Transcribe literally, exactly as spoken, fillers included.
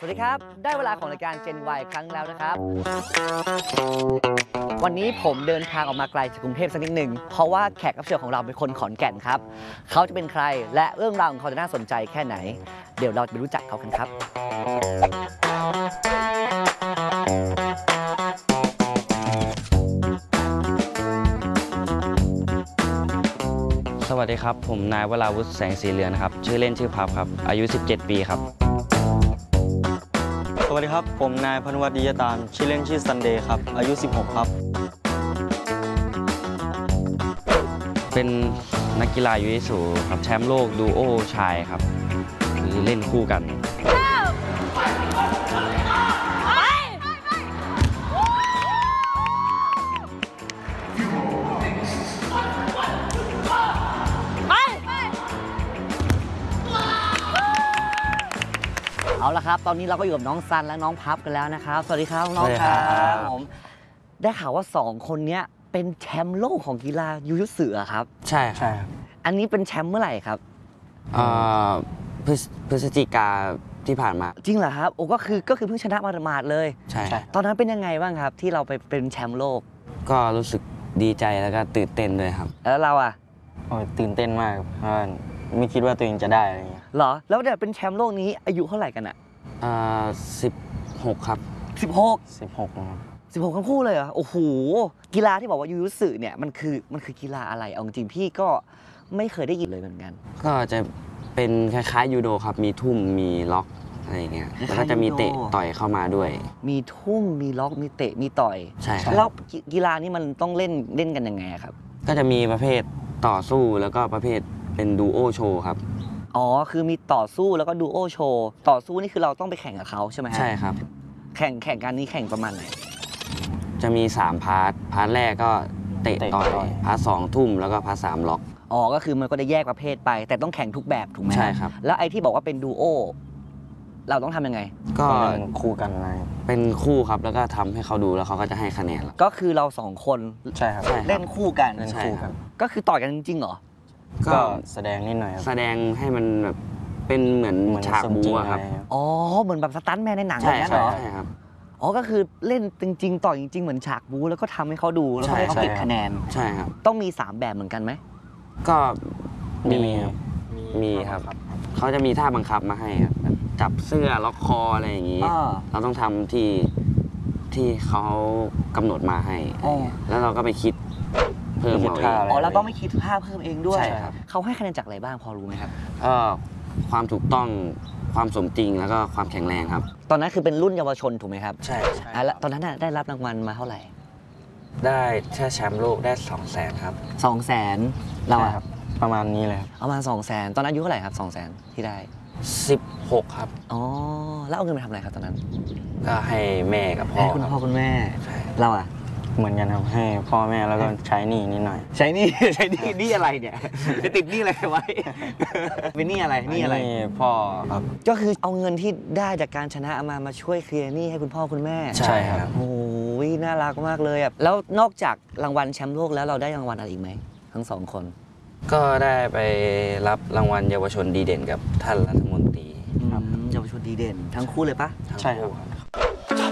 วัสดีครับได้เวลาของรายการ Gen Y ครั้งแล้วนะครับวันนี้ผมเดินทางออกมาไกลจากกรุงเทพสักนิดหนึ่งเพราะว่าแขกรับเชิญของเราเป็นคนขอนแก่นครับเขาจะเป็นใครและเรื่องราวของเขาจะน่าสนใจแค่ไหนเดี๋ยวเราไปรู้จักเขากันครับสวัสดีครับผมนายวราวุฒิแสงสีเหลืองนะครับชื่อเล่นชื่อพับครับอายุสิบเจ็ดปีครับสวัสดีครับผมนายพนุวัฒน์ดิยตามชื่อเล่นชื่อซันเดย์ครับอายุสิบหกครับเป็นนักกีฬายูยิสูครับแชมป์โลกดูโอชายครับคือเล่นคู่กันเอาละครับตอนนี้เราก็อยู่กับน้องซันและน้องพับกันแล้วนะครับสวัสดีครับน้องครับผมได้ข่าวว่าสองคนนี้เป็นแชมป์โลกของกีฬายูยิสึครับใช่ใช่ครับอันนี้เป็นแชมป์เมื่อไหร่ครับพฤศจิกาที่ผ่านมาจริงเหรอครับโอ้ก็คือก็คือเพิ่งชนะมาหมาดเลยใช่ตอนนั้นเป็นยังไงบ้างครับที่เราไปเป็นแชมป์โลกก็รู้สึกดีใจแล้วก็ตื่นเต้นด้วยครับแล้วเราอ่ะโอ้ยตื่นเต้นมากเพราะไม่คิดว่าตัวเองจะได้อะไรเงี้ยเหรอแล้วเดี๋ยวเป็นแชมป์โลกนี้อายุเท่าไหร่กันอ่ะอ่าสิบหกครับสิบหกสิบหกนะครับสิบหกทั้งคู่เลยเหรอโอ้โหกีฬาที่บอกว่ายูยิสึเนี่ยมันคือมันคือกีฬาอะไรเอาจริงพี่ก็ไม่เคยได้ยินเลยเหมือนกันก็จะเป็นคล้ายๆยูโดครับมีทุ่มมีล็อกอะไรเงี้ยแล้วก็จะมีเตะต่อยเข้ามาด้วยมีทุ่มมีล็อกมีเตะมีต่อยใช่ครับแล้วกีฬานี้มันต้องเล่นเล่นกันยังไงครับก็จะมีประเภทต่อสู้แล้วก็ประเภทเป็นดูโอโชว์ครับอ๋อคือมีต่อสู้แล้วก็ดูโอโชว์ต่อสู้นี่คือเราต้องไปแข่งกับเขาใช่ไหมฮะใช่ครับแข่งแข่งกันนี้แข่งประมาณไหนจะมีสามพาร์ทพาร์ทแรกก็เตะต่อยพาร์ทสองทุ่มแล้วก็พาร์ทสามล็อกอ๋อก็คือมันก็จะแยกประเภทไปแต่ต้องแข่งทุกแบบถูกไหมใช่ครับแล้วไอ้ที่บอกว่าเป็นดูโอเราต้องทำยังไงก็เป็นคู่กันอะไรเป็นคู่ครับแล้วก็ทำให้เขาดูแล้วเขาก็จะให้คะแนนก็คือเราสองคนใช่ครับเล่นคู่กันเล่นคู่กันก็คือต่อยกันจริงๆเหรอก็แสดงนิดหน่อยแสดงให้มันแบบเป็นเหมือนฉากบู๊ครับอ๋อเหมือนแบบสตันท์แมนในหนังอะไรอย่างเงี้ยเหรอใช่ครับอ๋อก็คือเล่นจริงๆต่อยจริงๆเหมือนฉากบู๊แล้วก็ทำให้เขาดูแล้วให้เขาเก็บคะแนนใช่ครับต้องมีสามแบบเหมือนกันไหมก็มีมีครับเขาจะมีท่าบังคับมาให้ครับจับเสื้อล็อกคออะไรอย่างนี้เราต้องทำที่ที่เขากำหนดมาให้แล้วเราก็ไปคิดเพิ่มเอาเองอ๋อเราต้องไม่คิดท่าเพิ่มเองด้วยเขาให้คะแนนจากอะไรบ้างพอรู้ไหมครับก็ความถูกต้องความสมจริงแล้วก็ความแข็งแรงครับตอนนั้นคือเป็นรุ่นเยาวชนถูกไหมครับใช่แล้วตอนนั้นได้รับรางวัลมาเท่าไหร่ได้แค่แชมป์โลกได้สองแสนครับสองแสนเราอะประมาณนี้เลยประมาณสองแสนตอนนั้นอายุเท่าไหร่ครับสองแสนที่ได้สิบหกครับอ๋อแล้วเอาเงินไปทำอะไรครับตอนนั้นก็ให้แม่กับพ่อให้คุณพ่อคุณแม่เราอะเหมือนกันครับให้พ่อแม่แล้วก็ใช้หนี้นิดหน่อยใช้หนี้ใช้หนี้หนี้อะไรเนี่ยจะติดหนี้อะไรไว้เป็นหนี้อะไรหนี้อะไรพ่อครับก็คือเอาเงินที่ได้จากการชนะมามาช่วยเคลียร์หนี้ให้คุณพ่อคุณแม่ใช่ครับโอ้ยน่ารักมากเลยอ่ะแล้วนอกจากรางวัลแชมป์โลกแล้วเราได้รางวัลอะไรอีกไหมทั้งสองคนก็ได้ไปรับรางวัลเยาวชนดีเด่นกับท่านรัฐมนตรีเยาวชนดีเด่นทั้งคู่เลยปะใช่ครับ